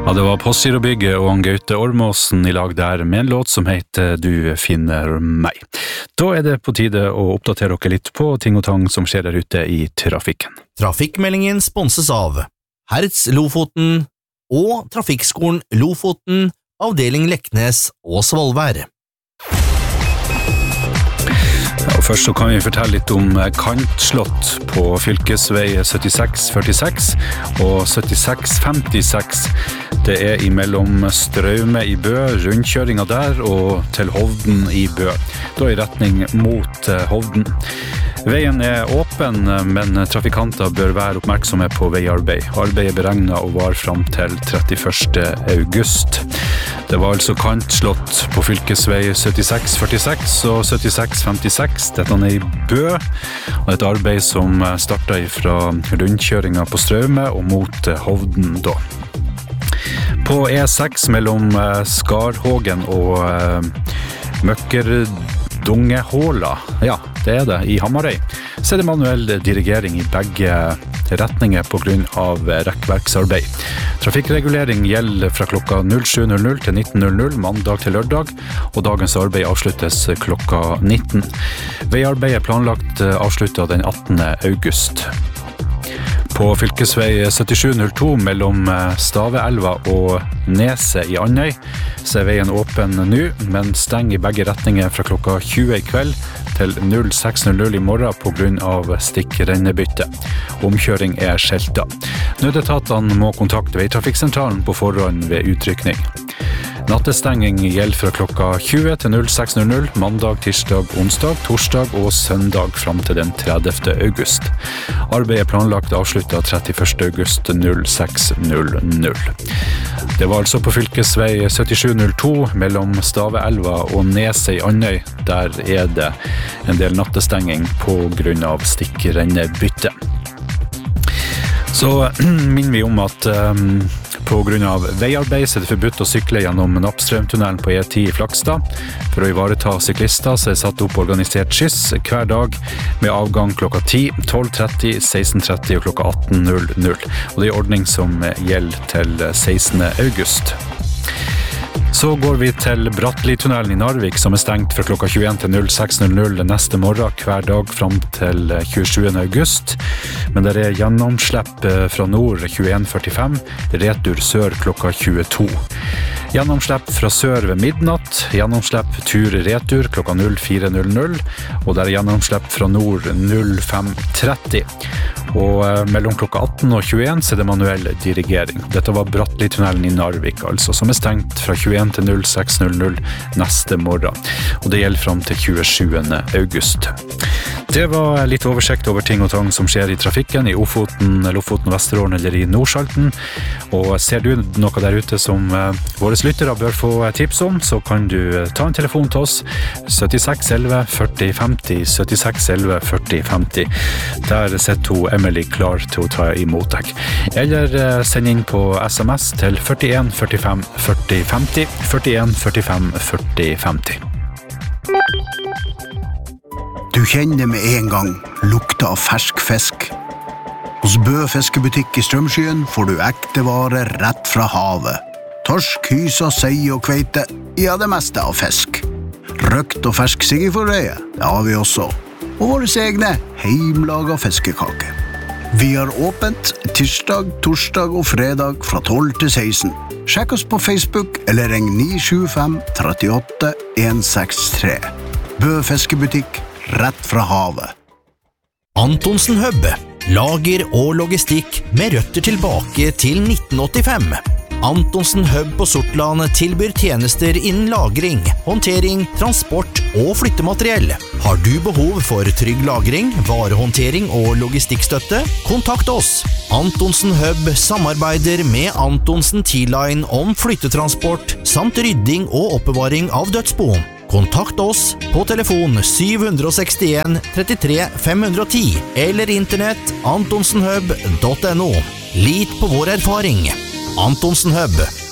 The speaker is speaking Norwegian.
Ja, det var Postgirobygget og Gaute Ormåsen I lag der med en låt som heter Du finner meg. Da det på tide å oppdatere dere litt på ting og tang som skjer der ute I trafikken. Trafikkmeldingen sponses av Hertz Lofoten og Trafikkskolen Lofoten, avdeling Leknes og Svolvær. Ja, og først så kan vi fortelle litt om kantslott på fylkesvei 7646 og 7656. Det imellom Straume I Bø, rundkjøringa der, og til Hovden I Bø. Da I retning mot Hovden. Veien åpen, men trafikanter bør være oppmerksomme på veiarbeid. Arbeidet beregnet å vare fram til 31. august. Det var altså kantslott på fylkesvei 7646 og 7656. Dette I Bø, og et arbeid som startet fra rundkjøringa på Straume og mot Hovden da. På E6 mellom Skarhågen og Møkkerdungehåla, ja, det det, I Hamarøy, så det manuell dirigering I begge retninger på grunn av rekkverksarbeid. Trafikkregulering gjelder fra klokka 07.00 til 19.00 mandag til lørdag, og dagens arbeid avsluttes klokka 19. Veiarbeidet planlagt avsluttet den 18. august. På fylkesvei 7702 mellom Staveelva og Neset I Andøy så veien åpen nå, men stenger I begge retninger fra klokka 20 I kveld til 06.00 I morgen på grunn av stikkrennebytte. Omkjøring skjeltet. Nødetatene må kontakte veitrafikksentralen på forhånd ved utrykning. Nattestenging gjelder fra klokka 20 til 06.00 mandag, tirsdag, onsdag, torsdag og søndag fram til den 30. august. Arbeidet planlagt avsluttet 31. august 06.00. Det var altså på fylkesvei 7702 mellom Staveelva og Neset I Andøy. Der det en del nattestenging på grunn av stikkrennebytte. Så minner vi om at på grunn av veiarbeid så det forbudt å sykle gjennom Nappstrømtunnelen på E10 I Flakstad. For å ivareta syklister så det satt opp organisert skyss hver dag med avgang klokka 10, 12.30, 16.30 og klokka 18.00. Og det ordning som gjelder til 16. august. Så går vi til Bratteli-tunnelen I Narvik som stengt fra klokka 21 til 06.00 neste morgen hver dag fram til 27. august. Men det gjennomslepp fra nord 21.45, retur sør klokka 22. Gjennomslepp fra sør ved midnatt, gjennomslepp tur-retur klokka 04.00, og det gjennomslepp fra nord 05.30. Og mellom klokka 18 og 21 så det manuell dirigering. Dette var Bratteli-tunnelen I Narvik, altså, som stengt fra 21 til 06.00 neste morgen. Og det gjelder frem til 27. august. Det var litt oversikt over ting og tang som skjer I trafikken I Ofoten, Lofoten, Vesterålen eller I Nordsalten. Og ser du noe der ute som våre lyttere bør få tips om, så kan du ta en telefon til oss 76 11 40 50 76 11 40 50. Der sitter Emily klar til å ta imot deg. Eller send inn på SMS til 41 45 40 50 41 45 40 50. Du kjenner med en gang lukta av fersk fisk. Hos Bø fiskebutikk I Strømskyen får du ekte varer rett fra havet. Torsk, hysa, sei og kveite, ja det meste av fisk. Røkt og fersk siggeforreie, det har vi også. Og våre egne heimlaga fiskekake. Vi har åpent tirsdag, torsdag og fredag fra 12 til 16. Sjekk oss på Facebook eller ring 975 38 163. Bø fiskebutikk, rett fra havet. Antonsen Hub, lager og logistikk med røtter tilbake til 1985. Antonsen Hub på Sortland tilbyr tjenester innen lagring, håndtering, transport og flyttemateriell. Har du behov for trygg lagring, varehåndtering og logistikkstøtte? Kontakt oss. Antonsen Hub samarbeider med Antonsen T-Line om flyttetransport samt rydding og oppbevaring av dødsbo. Kontakt oss på telefon 761 33 510 eller internett antonsenhub.no. Lit på vår erfaring. Antonsen Hub.